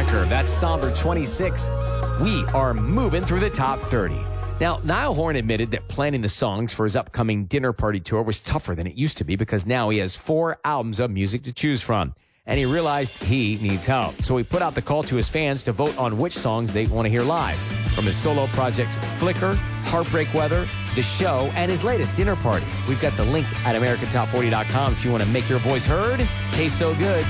record. That's Somber 26. We are moving through the top 30. Now, Niall Horan admitted that planning the songs for his upcoming dinner party tour was tougher than it used to be because now he has 4 albums of music to choose from. And he realized he needs help. So he put out the call to his fans to vote on which songs they want to hear live. From his solo projects Flicker, Heartbreak Weather, The Show, and his latest dinner party. We've got the link at AmericanTop40.com if you want to make your voice heard. Tastes so good.